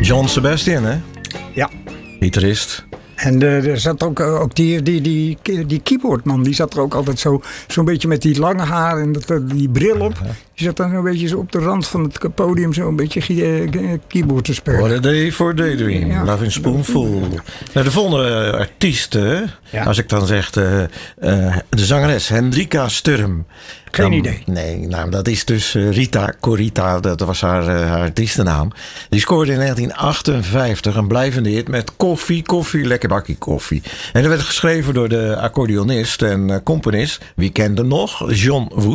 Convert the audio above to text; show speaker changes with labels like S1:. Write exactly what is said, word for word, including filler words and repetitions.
S1: John Sebastian, hè?
S2: Ja.
S1: Gitarist.
S2: En uh, er zat ook, uh, ook die, die, die, die keyboardman, die zat er ook altijd zo, zo'n beetje met die lange haar en dat, die bril op. Die zat dan zo'n beetje zo op de rand van het podium zo een beetje uh, keyboard te spelen.
S1: What a day for Daydream. Ja. Love in Spoonful. Nou, de volgende artiest, ja. als ik dan zeg, uh, uh, de zangeres Hendrika Sturm.
S2: Geen
S1: dan,
S2: idee.
S1: Nee, nou, dat is dus uh, Rita Corita, dat was haar, uh, haar artiestennaam. Die scoorde in negentien achtenvijftig een blijvende hit met Koffie, Koffie, lekker bakkie koffie. En dat werd geschreven door de accordeonist en uh, componist, wie kende nog, John Wood.